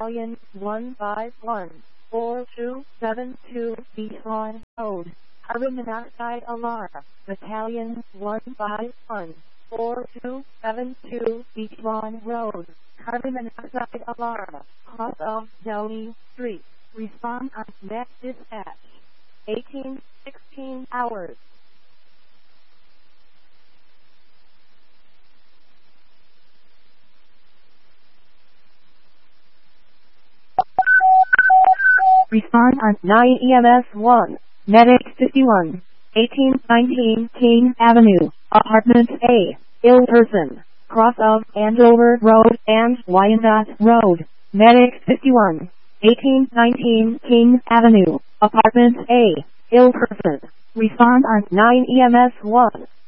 Battalion 1514272 Beachline Road, Carbon Monoxide Alarm, Battalion 1514272 Beachline Road, Carbon Monoxide Alarm, cross of Downey Street. Respond on next dispatch. 1816 hours. Respond on 9 EMS 1, Medic 51, 1819 King Avenue, Apartment A, ill person, cross of Andover Road and Wyandotte Road, Medic 51, 1819 King Avenue, Apartment A, ill person. Respond on 9 EMS 1.